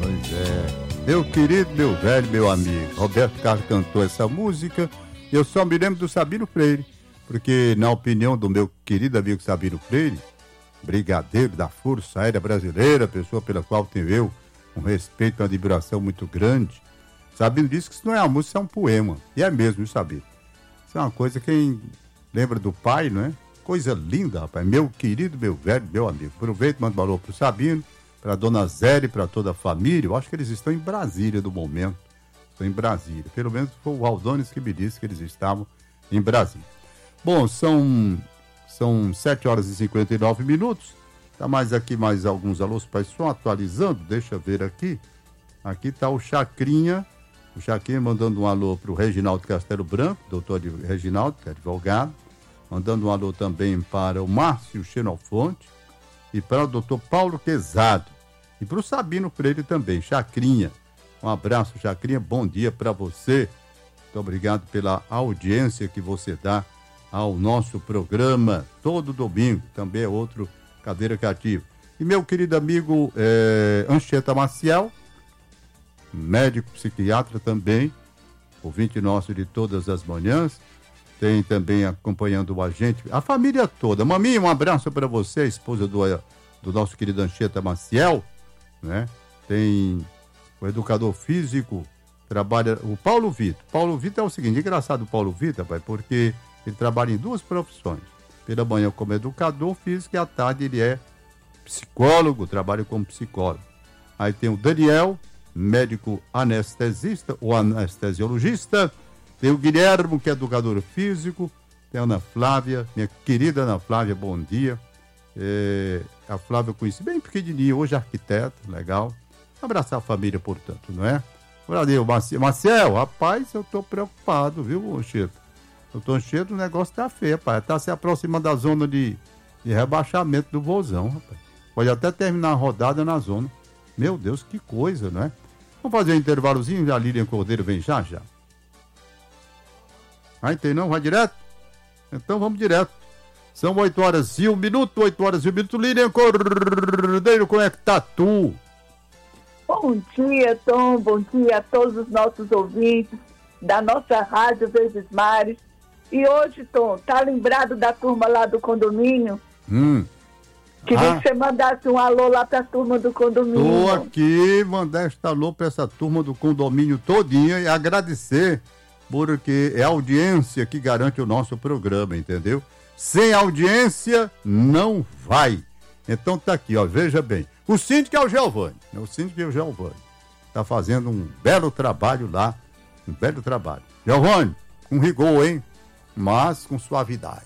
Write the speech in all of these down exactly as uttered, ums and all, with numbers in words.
Pois é. Meu querido, meu velho, meu amigo, Roberto Carlos cantou essa música e eu só me lembro do Sabino Freire, porque na opinião do meu querido amigo Sabino Freire, brigadeiro da Força Aérea Brasileira, pessoa pela qual tenho eu um respeito e uma admiração muito grande, Sabino disse que isso não é uma música, isso é um poema. E é mesmo, viu, Sabino? Isso é uma coisa, quem lembra do pai, não é? Coisa linda, rapaz. Meu querido, meu velho, meu amigo. Aproveito, mando um alô pro Sabino, pra dona Zélia, pra toda a família. Eu acho que eles estão em Brasília no momento. Estão em Brasília. Pelo menos foi o Aldones que me disse que eles estavam em Brasília. Bom, são, são sete horas e cinquenta e nove minutos. Tá mais aqui, mais alguns alôs, pai, só atualizando. Deixa eu ver aqui. Aqui tá o Chacrinha. O Chacrinha mandando um alô pro Reginaldo Castelo Branco, doutor Reginaldo, que é advogado. Mandando um alô também para o Márcio Xenofonte e para o doutor Paulo Quezado. E para o Sabino Freire também, Chacrinha. Um abraço, Chacrinha, bom dia para você. Muito obrigado pela audiência que você dá ao nosso programa todo domingo. Também é outro Cadeira Cativa. E meu querido amigo é, Anchieta Maciel, médico psiquiatra também, ouvinte nosso de todas as manhãs. Tem também acompanhando a gente, a família toda. Maminha, um abraço para você, a esposa do, do nosso querido Anchieta Maciel, né? Tem o educador físico, trabalha, o Paulo Vitor. Paulo Vitor é o seguinte, engraçado o Paulo Vitor, pai, porque ele trabalha em duas profissões. Pela manhã como educador físico e à tarde ele é psicólogo, trabalha como psicólogo. Aí tem o Daniel, médico anestesista ou anestesiologista. Tem o Guilherme, que é educador físico. Tem a Ana Flávia, minha querida Ana Flávia, bom dia. É, a Flávia eu conheci bem pequenininha, hoje arquiteta, legal. Abraçar a família, portanto, não é? Valeu, Marcelo. Marcel, rapaz, eu tô preocupado, viu, Anchieta? Eu tô Anchieta, o negócio tá feio, rapaz. Tá se aproximando da zona de, de rebaixamento do Vozão, rapaz. Pode até terminar a rodada na zona. Meu Deus, que coisa, não é? Vamos fazer um intervalozinho, a Lilian Cordeiro vem já, já. Ah, tem não? Vai direto? Então vamos direto. São oito horas e um minuto, oito horas e um minuto. Lilian Cordeiro, como é que tá tu? Bom dia, Tom. Bom dia a todos os nossos ouvintes da nossa Rádio Verdes Mares. E hoje, Tom, tá lembrado da turma lá do condomínio? Hum. Queria ah. que você mandasse um alô lá pra turma do condomínio. Tô aqui, mandar este alô pra essa turma do condomínio todinha e agradecer, porque é a audiência que garante o nosso programa, entendeu? Sem audiência, não vai. Então tá aqui, ó, veja bem. O síndico é o Giovanni, né? O síndico é o Giovanni. Tá fazendo um belo trabalho lá, um belo trabalho. Giovanni, com rigor, hein? Mas com suavidade.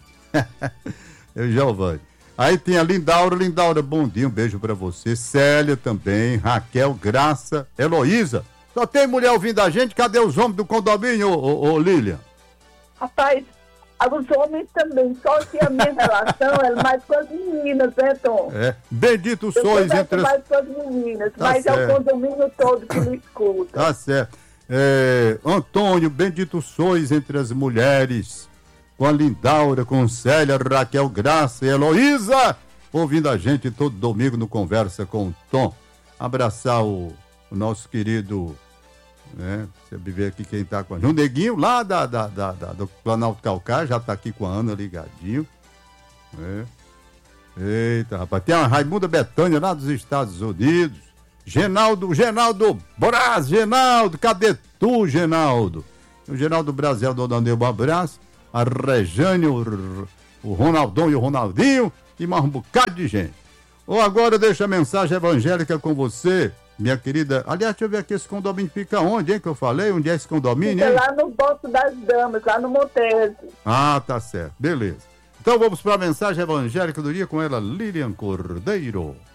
É o Giovanni. Aí tem a Lindaura, Lindaura, bom dia, um beijo pra você. Célia também, Raquel, Graça, Heloísa. Só tem mulher ouvindo a gente, cadê os homens do condomínio, ô, ô, ô Lilian? Rapaz, os homens também, só que a minha relação é mais com as meninas, né, Tom? É, bendito sois entre as... mais com as meninas, tá mas certo. É o condomínio todo que me escuta. Tá certo. É, Antônio, bendito sois entre as mulheres, com a Lindaura, com Célia, Raquel, Graça e Heloísa, ouvindo a gente todo domingo no Conversa com o Tom. Abraçar o, o nosso querido, né? Você ver aqui quem tá com a gente. O Neguinho, lá da, da, da, da, do Planalto Calcaia, já tá aqui com a Ana ligadinho. É. Eita, rapaz. Tem a Raimunda Betânia lá dos Estados Unidos. Genaldo, Genaldo Braz, Genaldo, cadê tu, Genaldo? O Genaldo Brasil, dona Neuba, um abraço. A Rejane, o, o Ronaldão e o Ronaldinho e mais um bocado de gente. Ou agora deixa a mensagem evangélica com você, minha querida. Aliás, deixa eu ver aqui, esse condomínio fica onde, hein, que eu falei? Onde é esse condomínio, hein? Fica lá no Boto das Damas, lá no Montese. Ah, tá certo, beleza. Então vamos para a mensagem evangélica do dia com ela, Lilian Cordeiro.